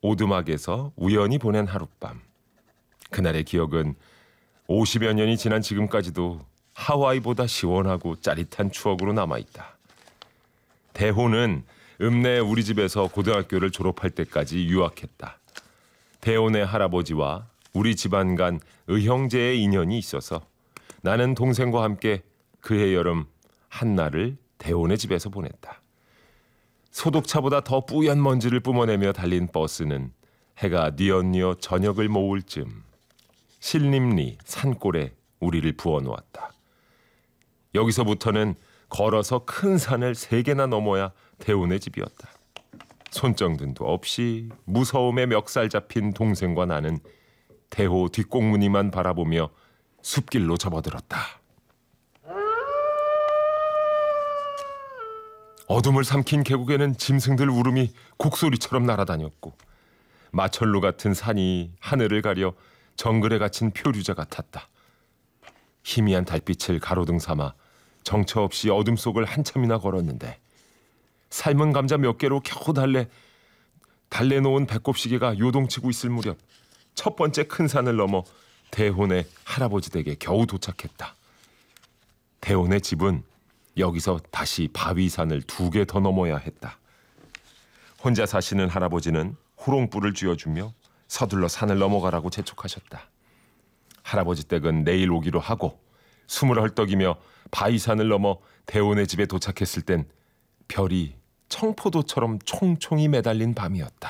오두막에서 우연히 보낸 하룻밤. 그날의 기억은 50여 년이 지난 지금까지도 하와이보다 시원하고 짜릿한 추억으로 남아있다. 대호는 읍내 우리 집에서 고등학교를 졸업할 때까지 유학했다. 대호네 할아버지와 우리 집안 간 의형제의 인연이 있어서 나는 동생과 함께 그해 여름 한날을 대호네 집에서 보냈다. 소독차보다 더 뿌연 먼지를 뿜어내며 달린 버스는 해가 뉘엿뉘엿 저녁을 모을 즈음 신림리 산골에 우리를 부어놓았다. 여기서부터는 걸어서 큰 산을 3개나 넘어야 대호네 집이었다. 손정등도 없이 무서움에 멱살 잡힌 동생과 나는 대호 뒷공무니만 바라보며 숲길로 접어들었다. 어둠을 삼킨 계곡에는 짐승들 울음이 곡소리처럼 날아다녔고 마천루 같은 산이 하늘을 가려 정글에 갇힌 표류자 같았다. 희미한 달빛을 가로등 삼아 정처 없이 어둠 속을 한참이나 걸었는데 삶은 감자 몇 개로 겨우 달래놓은 배꼽시계가 요동치고 있을 무렵 첫 번째 큰 산을 넘어 대호네 할아버지 댁에 겨우 도착했다. 대호네 집은 여기서 다시 바위산을 2개 더 넘어야 했다. 혼자 사시는 할아버지는 호롱불을 쥐어주며 서둘러 산을 넘어가라고 재촉하셨다. 할아버지 댁은 내일 오기로 하고 숨을 헐떡이며 바위산을 넘어 대호네 집에 도착했을 땐 별이 청포도처럼 총총히 매달린 밤이었다.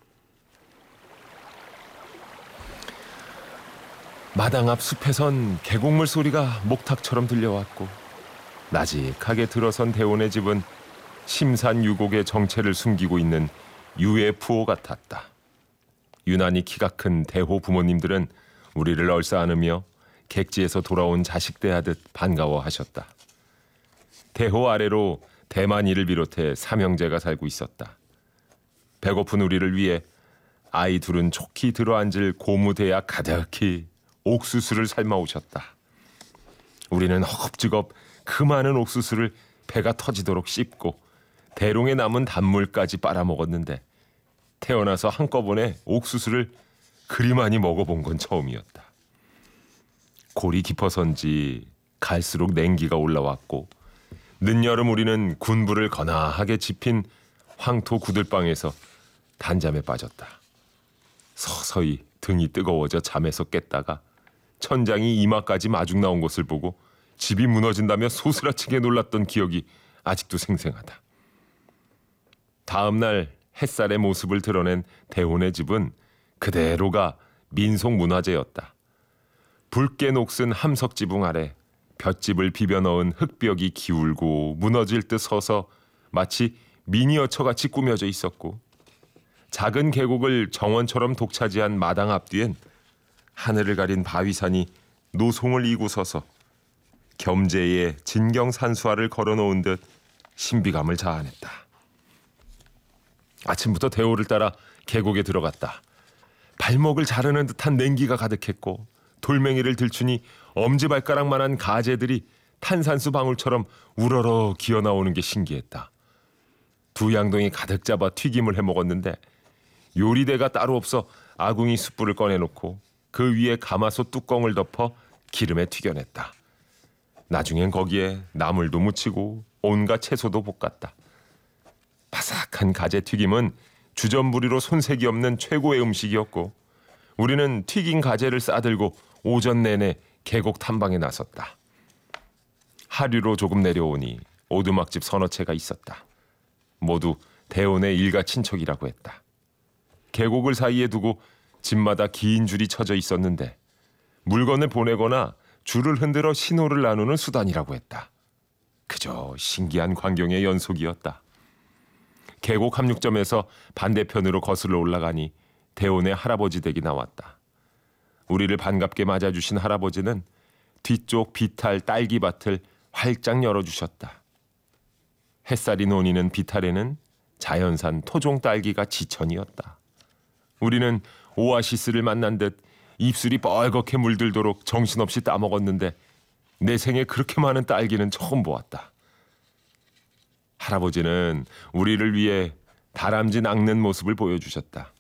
마당 앞 숲에선 계곡물 소리가 목탁처럼 들려왔고 나직하게 들어선 대호네 집은 심산유곡의 정체를 숨기고 있는 UFO 같았다. 유난히 키가 큰 대호 부모님들은 우리를 얼싸안으며 객지에서 돌아온 자식 대하듯 반가워하셨다. 대호 아래로 대만이를 비롯해 3형제가 살고 있었다. 배고픈 우리를 위해 아이 둘은 촉히 들어앉을 고무대야 가득히 옥수수를 삶아오셨다. 우리는 허겁지겁 그 많은 옥수수를 배가 터지도록 씹고 대롱에 남은 단물까지 빨아먹었는데 태어나서 한꺼번에 옥수수를 그리 많이 먹어본 건 처음이었다. 골이 깊어서인지 갈수록 냉기가 올라왔고 늦여름 우리는 군부를 거나하게 집힌 황토 구들방에서 단잠에 빠졌다. 서서히 등이 뜨거워져 잠에서 깼다가 천장이 이마까지 마중 나온 것을 보고 집이 무너진다며 소스라치게 놀랐던 기억이 아직도 생생하다. 다음 날 햇살의 모습을 드러낸 대호네 집은 그대로가 민속문화재였다. 붉게 녹슨 함석지붕 아래 볏짚을 비벼 넣은 흙벽이 기울고 무너질 듯 서서 마치 미니어처같이 꾸며져 있었고 작은 계곡을 정원처럼 독차지한 마당 앞뒤엔 하늘을 가린 바위산이 노송을 이고 서서 겸재의 진경산수화를 걸어놓은 듯 신비감을 자아냈다. 아침부터 대호를 따라 계곡에 들어갔다. 발목을 자르는 듯한 냉기가 가득했고 돌멩이를 들추니 엄지발가락만한 가재들이 탄산수 방울처럼 우러러 기어나오는 게 신기했다. 2양동이 가득 잡아 튀김을 해먹었는데 요리대가 따로 없어 아궁이 숯불을 꺼내놓고 그 위에 가마솥 뚜껑을 덮어 기름에 튀겨냈다. 나중엔 거기에 나물도 무치고 온갖 채소도 볶았다. 바삭한 가재튀김은 주전부리로 손색이 없는 최고의 음식이었고 우리는 튀긴 가재를 싸들고 오전 내내 계곡 탐방에 나섰다. 하류로 조금 내려오니 오두막집 서너 채가 있었다. 모두 대원의 일가 친척이라고 했다. 계곡을 사이에 두고 집마다 긴 줄이 쳐져 있었는데 물건을 보내거나 줄을 흔들어 신호를 나누는 수단이라고 했다. 그저 신기한 광경의 연속이었다. 계곡 합육점에서 반대편으로 거슬러 올라가니 대원의 할아버지 댁이 나왔다. 우리를 반갑게 맞아주신 할아버지는 뒤쪽 비탈 딸기밭을 활짝 열어주셨다. 햇살이 논이는 비탈에는 자연산 토종 딸기가 지천이었다. 우리는 오아시스를 만난 듯 입술이 뻘겋게 물들도록 정신없이 따먹었는데 내 생에 그렇게 많은 딸기는 처음 보았다. 할아버지는 우리를 위해 다람쥐 낚는 모습을 보여주셨다.